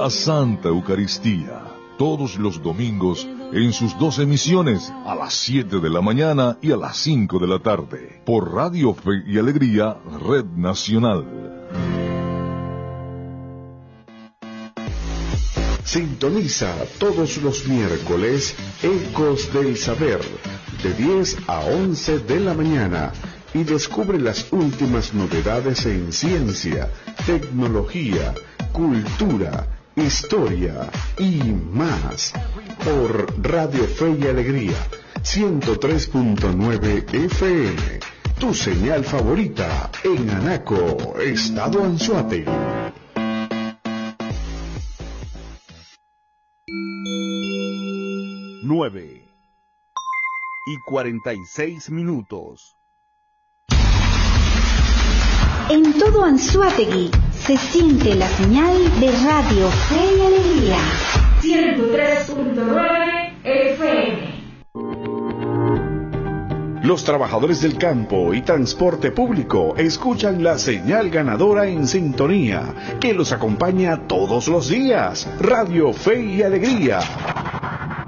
la Santa Eucaristía, todos los domingos en sus 2 emisiones, a las 7 de la mañana y a las 5 de la tarde, por Radio Fe y Alegría, Red Nacional. Sintoniza todos los miércoles Ecos del Saber, de 10 a 11 de la mañana, y descubre las últimas novedades en ciencia, tecnología, cultura, historia y más, por Radio Fe y Alegría, 103.9 FM, tu señal favorita en Anaco, Estado Anzoátegui. 9:46. En todo Anzoátegui se siente la señal de Radio Fe y Alegría, 103.9 FM. Los trabajadores del campo y transporte público escuchan la señal ganadora en sintonía, que los acompaña todos los días. Radio Fe y Alegría.